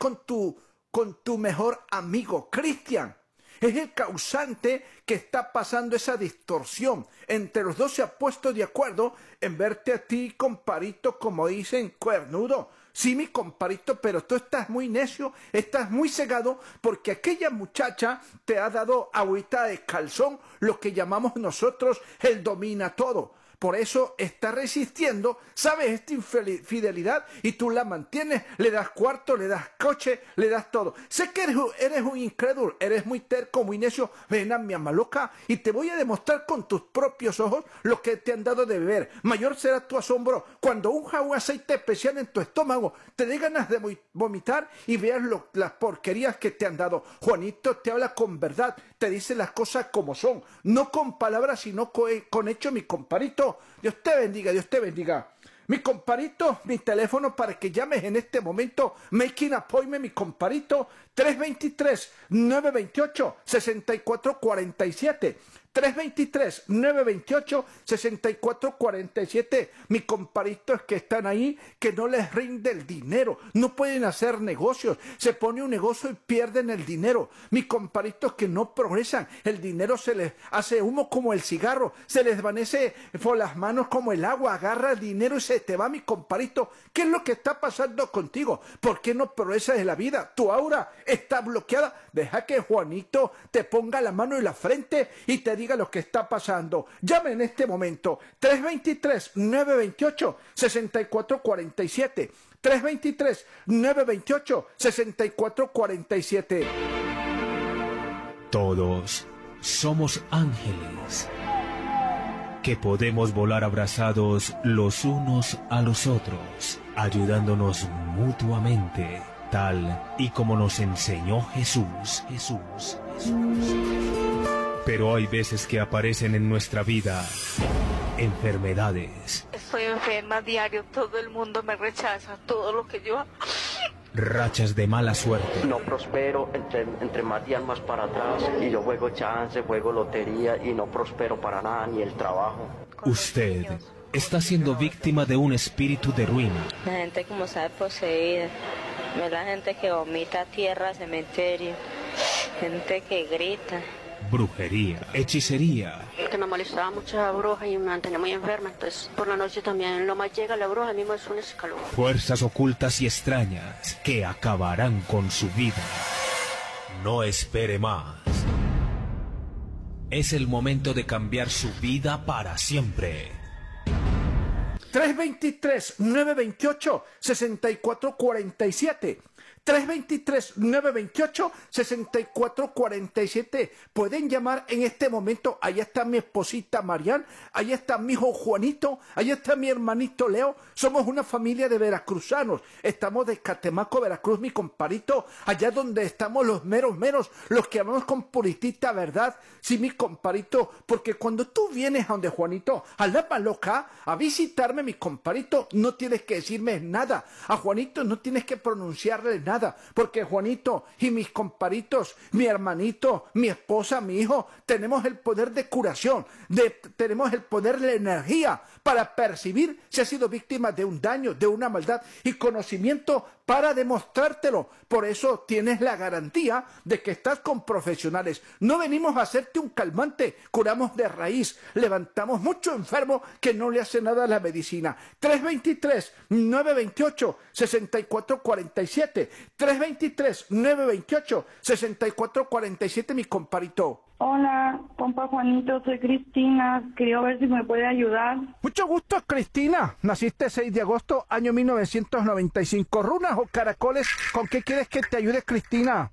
con tu mejor amigo, Cristian. Es el causante que está pasando esa distorsión. Entre los dos se ha puesto de acuerdo en verte a ti, comparito, como dicen, cuernudo. Sí, mi comparito, pero tú estás muy necio, estás muy cegado, porque aquella muchacha te ha dado agüita de calzón, lo que llamamos nosotros el domina todo. Por eso está resistiendo, sabes, esta infidelidad y tú la mantienes, le das cuarto, le das coche, le das todo. Sé que eres un incrédulo, eres muy terco, muy necio, ven a mi amaloca y te voy a demostrar con tus propios ojos lo que te han dado de beber. Mayor será tu asombro cuando un aceite especial en tu estómago te dé ganas de vomitar y veas las porquerías que te han dado. Juanito te habla con verdad, te dice las cosas como son, no con palabras sino con hechos, mi comparito. Dios te bendiga, Dios te bendiga. Mi comparito, mi teléfono para que llames en este momento, making appointment, mi comparito, 323-928-6447. 323-928-6447. Mi comparitos que están ahí, que no les rinde el dinero, no pueden hacer negocios, se pone un negocio y pierden el dinero. Mis comparitos que no progresan, el dinero se les hace humo como el cigarro, se les desvanece por las manos como el agua, agarra el dinero y se te va, mi comparito. ¿Qué es lo que está pasando contigo? ¿Por qué no progresas en la vida? Tu aura está bloqueada. Deja que Juanito te ponga la mano en la frente y te diga lo que está pasando. Llame en este momento 323-928-6447. 323-928-6447. Todos somos ángeles que podemos volar abrazados los unos a los otros, ayudándonos mutuamente, tal y como nos enseñó Jesús. Pero hay veces que aparecen en nuestra vida enfermedades. Estoy enferma a diario, todo el mundo me rechaza, todo lo que yo hago. Rachas de mala suerte. No prospero, entre más días más para atrás, y yo juego chance, juego lotería y no prospero para nada, ni el trabajo. Usted está siendo víctima de un espíritu de ruina. La gente como sabe poseída, la gente que vomita tierra, cementerio, gente que grita. Brujería, hechicería. Que me molestaba mucho la bruja y me mantenía muy enferma, entonces por la noche también lo más llega la bruja, mismo es un escalón. Fuerzas ocultas y extrañas que acabarán con su vida. No espere más. Es el momento de cambiar su vida para siempre. 323-928-6447. 323-928-6447. Pueden llamar en este momento. Allá está mi esposita Marian, allá está mi hijo Juanito, allá está mi hermanito Leo. Somos una familia de veracruzanos. Estamos de Catemaco, Veracruz, mi comparito. Allá donde estamos los meros, los que hablamos con puritita verdad. Sí, mi comparito, porque cuando tú vienes a donde Juanito, a la maloca, a visitarme, mi comparito, no tienes que decirme nada. A Juanito no tienes que pronunciarle nada. Porque Juanito y mis comparitos, mi hermanito, mi esposa, mi hijo, tenemos el poder de curación, tenemos el poder de energía para percibir si has sido víctima de un daño, de una maldad y conocimiento para demostrártelo. Por eso tienes la garantía de que estás con profesionales. No venimos a hacerte un calmante, curamos de raíz, levantamos mucho enfermo que no le hace nada a la medicina. 323-928-6447. 323-928-6447, mi comparito. Hola, compa Juanito, soy Cristina. Quería ver si me puede ayudar. Mucho gusto, Cristina. Naciste 6 de agosto, año 1995. ¿Runas o caracoles? ¿Con qué quieres que te ayude, Cristina?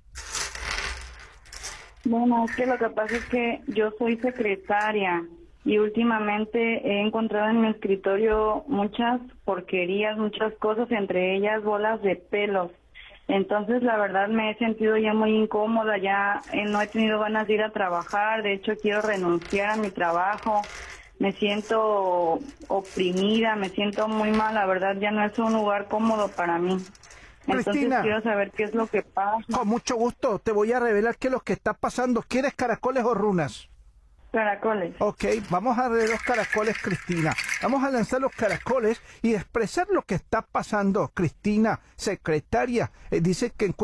Bueno, es que lo que pasa es que yo soy secretaria y últimamente he encontrado en mi escritorio muchas porquerías, muchas cosas, entre ellas bolas de pelos. Entonces, la verdad, me he sentido ya muy incómoda, ya no he tenido ganas de ir a trabajar, de hecho quiero renunciar a mi trabajo, me siento oprimida, me siento muy mal, la verdad ya no es un lugar cómodo para mí. Entonces Cristina, quiero saber qué es lo que pasa. Con mucho gusto, te voy a revelar qué es lo que está pasando. ¿Quieres caracoles o runas? Caracoles. Ok, vamos a ver los caracoles, Cristina. Vamos a lanzar los caracoles y expresar lo que está pasando. Cristina, secretaria, dice que